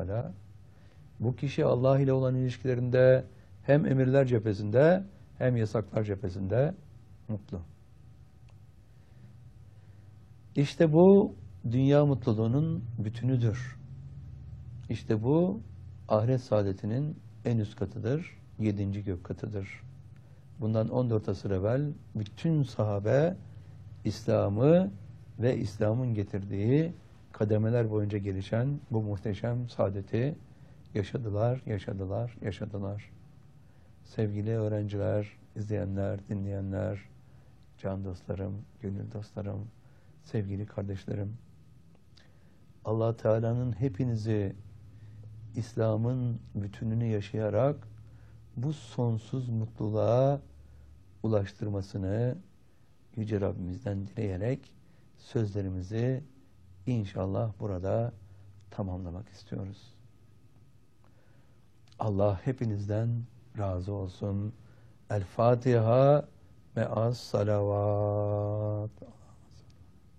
Teala. Bu kişi Allah ile olan ilişkilerinde hem emirler cephesinde hem yasaklar cephesinde mutlu. İşte bu dünya mutluluğunun bütünüdür. İşte bu ahiret saadetinin en üst katıdır, 7. gök katıdır. Bundan 14 asır evvel bütün sahabe İslam'ı ve İslam'ın getirdiği kademeler boyunca gelişen bu muhteşem saadeti yaşadılar, yaşadılar, yaşadılar. Sevgili öğrenciler, izleyenler, dinleyenler, can dostlarım, gönül dostlarım, sevgili kardeşlerim, Allah Teala'nın hepinizi İslam'ın bütününü yaşayarak bu sonsuz mutluluğa ulaştırmasını Yüce Rabbimizden dileyerek sözlerimizi inşallah burada tamamlamak istiyoruz. Allah hepinizden razı olsun. El Fatiha ve as salavat.